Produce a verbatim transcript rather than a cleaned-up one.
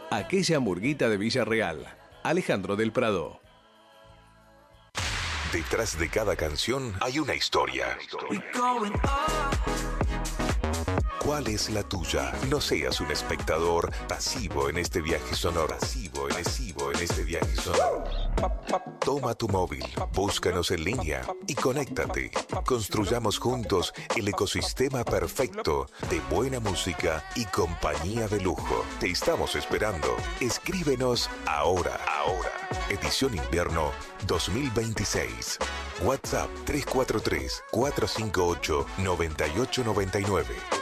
Aquella murguita de Villarreal. Alejandro del Prado. Detrás de cada canción hay una historia. ¿Cuál es la tuya? No seas un espectador pasivo en este viaje sonoro. Pasivo, pasivo en este viaje sonoro. Toma tu móvil, búscanos en línea y conéctate. Construyamos juntos el ecosistema perfecto de buena música y compañía de lujo. Te estamos esperando. Escríbenos ahora, ahora. Edición Invierno dos mil veintiséis. WhatsApp tres cuatro tres, cuatro cinco ocho, nueve ocho nueve nueve.